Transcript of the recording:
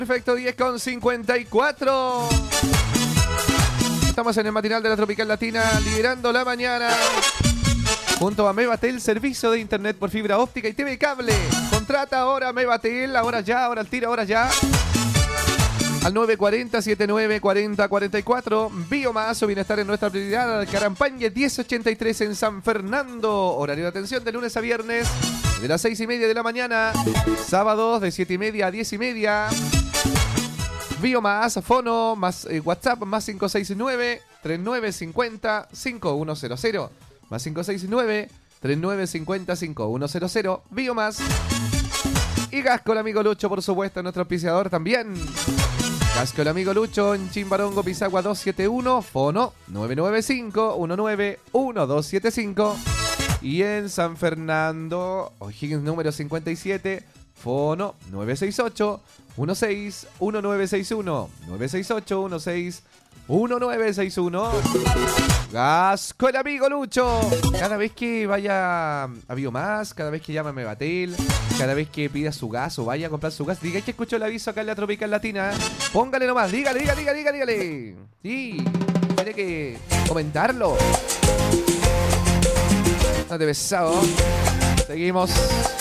Perfecto, 10:54. Estamos en el matinal de la Tropical Latina, liderando la mañana. Junto a Mevatel, servicio de internet por fibra óptica y TV cable. Contrata ahora Mevatel, ahora ya, ahora al tiro, ahora ya. Al 940-7940-44. Biomás o bienestar en nuestra prioridad. Carampañe 1083 en San Fernando. Horario de atención de lunes a viernes de las 6:30 de la mañana. Sábados de 7:30 a 10:30. Biomás, fono, más WhatsApp, más 569-3950-5100. Más 569-3950-5100. Biomás. Y Gas con el amigo Lucho, por supuesto, nuestro auspiciador también. Gas con el amigo Lucho en Chimbarongo, Pisagua 271, fono 995-191275. Y en San Fernando, O'Higgins número 57, fono 968-16-1961. 968-16-1961. Gas con el amigo Lucho. Cada vez que vaya a Biomás, cada vez que llame a Mevatel, cada vez que pida su gas o vaya a comprar su gas, diga que escuchó el aviso acá en la Tropical Latina. Póngale nomás, dígale. Sí, tiene que comentarlo. No te besado. Seguimos.